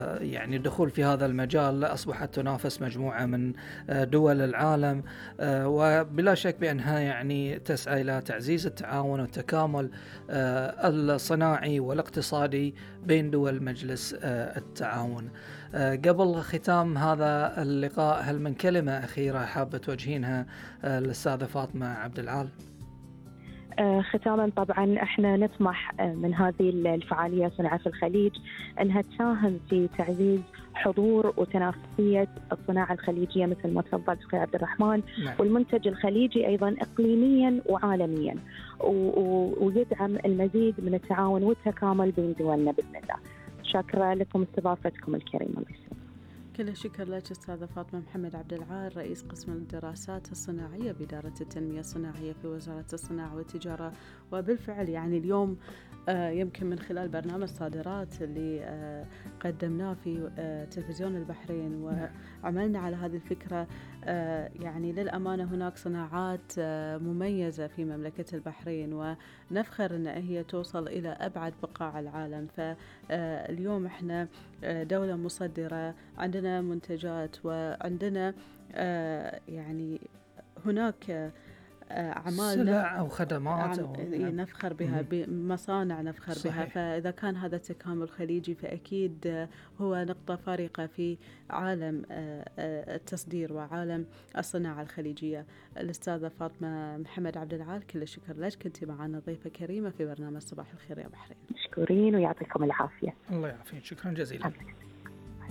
يعني الدخول في هذا المجال أصبحت تنافس مجموعة من دول العالم، وبلا شك بأنها يعني تسعى إلى تعزيز التعاون والتكامل الصناعي والاقتصادي بين دول مجلس التعاون. قبل ختام هذا اللقاء، هل من كلمة أخيرة حابة توجهينها للأستاذة فاطمة عبد العال؟ ختاما، طبعا احنا نطمح من هذه الفعالية صناعة في الخليج انها تساهم في تعزيز حضور وتنافسية الصناعة الخليجية مثل ما تفضل اخوي عبد الرحمن. نعم. والمنتج الخليجي ايضا اقليميا وعالميا، ويدعم المزيد من التعاون والتكامل بين دولنا باذن الله. شكرا لكم استضافتكم الكريمة. الله يسلمك. كل الشكر لك أستاذة فاطمة محمد عبد العال، رئيس قسم الدراسات الصناعية بإدارة التنمية الصناعية في وزارة الصناعة والتجارة. وبالفعل يعني اليوم يمكن من خلال برنامج صادرات اللي قدمناه في تلفزيون البحرين وعملنا على هذه الفكرة، يعني للأمانة هناك صناعات مميزة في مملكة البحرين، ونفخر أن هي توصل إلى أبعد بقاع العالم. فاليوم إحنا دولة مصدرة، عندنا منتجات، وعندنا يعني هناك أعمال سلع أو خدمات نفخر بها، بمصانع نفخر صحيح. بها. فإذا كان هذا التكامل خليجي فأكيد هو نقطة فارقة في عالم التصدير وعالم الصناعة الخليجية. الأستاذة فاطمة محمد عبد العال، كل الشكر لك، كنت معنا ضيفة كريمة في برنامج صباح الخير يا بحرين. مشكورين ويعطيكم العافية. الله يعافيك، شكرا جزيلا.